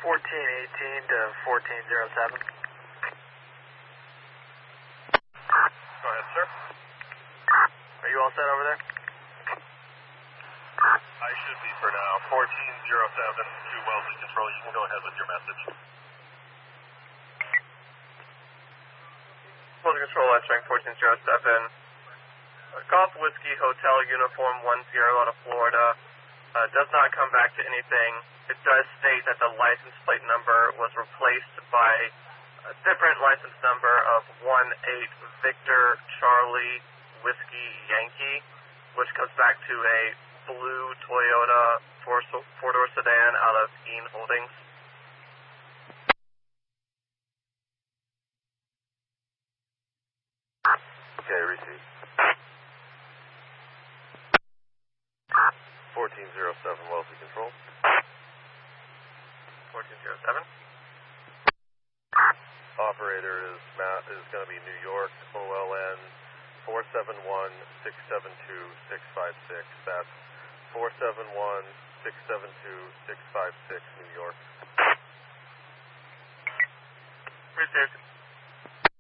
1418 to 1407. Go ahead, sir. Are you all set over there? I should be for now. 1407 to Wellesley Control. You can go ahead with your message. Wellesley Control, answering 1407. Golf Whiskey Hotel Uniform 10 out of Florida. Does not come back to anything. It does state that the license plate number was replaced by a different license number of 18 Victor Charlie Whiskey Yankee, which comes back to a blue Toyota four-door sedan out of Ean Holdings. Okay, receive. 1407 Wellesley Control. 1407. Operator is going to be New York, OLN 471-672-656. That's 471-672-656, New York. Received.